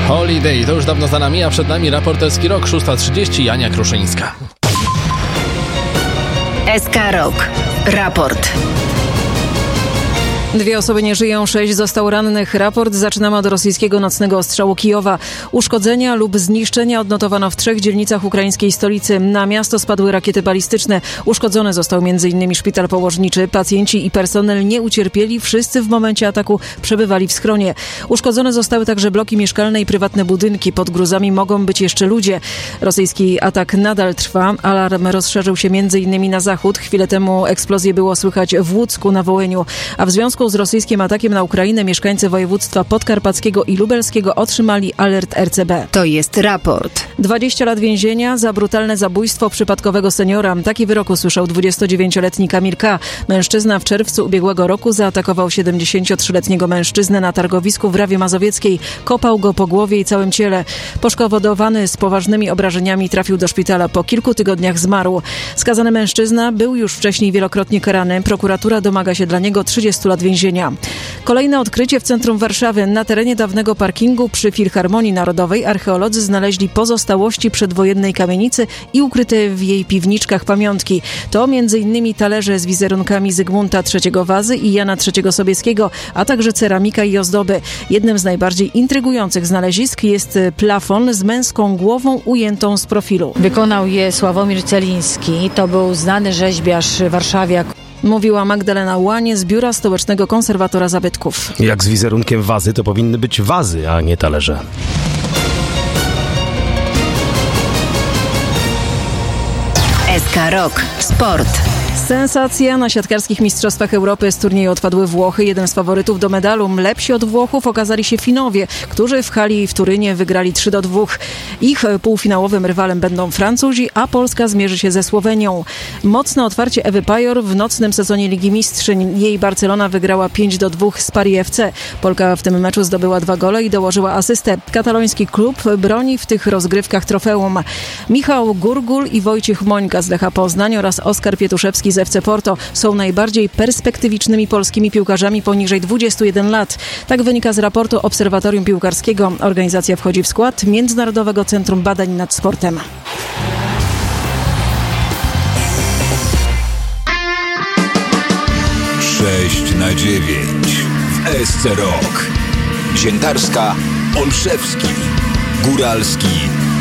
Holiday to już dawno za nami, a przed nami Raporterski Rok, 6:30, Jania Kruszyńska. SK Rok. Raport. 2 osoby nie żyją, 6 zostało rannych. Raport zaczynamy od rosyjskiego nocnego ostrzału Kijowa. Uszkodzenia lub zniszczenia odnotowano w 3 dzielnicach ukraińskiej stolicy. Na miasto spadły rakiety balistyczne. Uszkodzony został m.in. szpital położniczy. Pacjenci i personel nie ucierpieli. Wszyscy w momencie ataku przebywali w schronie. Uszkodzone zostały także bloki mieszkalne i prywatne budynki. Pod gruzami mogą być jeszcze ludzie. Rosyjski atak nadal trwa. Alarm rozszerzył się m.in. na zachód. Chwilę temu eksplozję było słychać w Łucku na Wołyniu. A w związku z rosyjskim atakiem na Ukrainę mieszkańcy województwa podkarpackiego i lubelskiego otrzymali alert RCB. To jest raport. 20 lat więzienia za brutalne zabójstwo przypadkowego seniora. Taki wyrok usłyszał 29-letni Kamil K. Mężczyzna w czerwcu ubiegłego roku zaatakował 73-letniego mężczyznę na targowisku w Rawie Mazowieckiej. Kopał go po głowie i całym ciele. Poszkodowany z poważnymi obrażeniami trafił do szpitala. Po kilku tygodniach zmarł. Skazany mężczyzna był już wcześniej wielokrotnie karany. Prokuratura domaga się dla niego 30 lat więzienia. Kolejne odkrycie w centrum Warszawy. Na terenie dawnego parkingu przy Filharmonii Narodowej archeolodzy znaleźli pozostałości przedwojennej kamienicy i ukryte w jej piwniczkach pamiątki. To m.in. talerze z wizerunkami Zygmunta III Wazy i Jana III Sobieskiego, a także ceramika i ozdoby. Jednym z najbardziej intrygujących znalezisk jest plafon z męską głową ujętą z profilu. Wykonał je Sławomir Celiński. To był znany rzeźbiarz warszawiak. Mówiła Magdalena Łanie z Biura Stołecznego Konserwatora Zabytków. Jak z wizerunkiem wazy, to powinny być wazy, a nie talerze. SK Rok. Sport. Sensacja na siatkarskich mistrzostwach Europy. Z turnieju odpadły Włochy. Jeden z faworytów do medalu. Lepsi od Włochów okazali się Finowie, którzy w hali w Turynie wygrali 3-2. Ich półfinałowym rywalem będą Francuzi, a Polska zmierzy się ze Słowenią. Mocne otwarcie Ewy Pajor w nocnym sezonie Ligi Mistrzyń. Jej Barcelona wygrała 5-2 z Paris FC. Polka w tym meczu zdobyła 2 gole i dołożyła asystę. Kataloński klub broni w tych rozgrywkach trofeum. Michał Gurgul i Wojciech Mońka z Lecha Poznań oraz Oskar Pietuszewski z FC Porto są najbardziej perspektywicznymi polskimi piłkarzami poniżej 21 lat. Tak wynika z raportu Obserwatorium Piłkarskiego. Organizacja wchodzi w skład Międzynarodowego Centrum Badań nad Sportem. Sześć na 9 w SC Rok. Ziętarska, Olszewski, Góralski,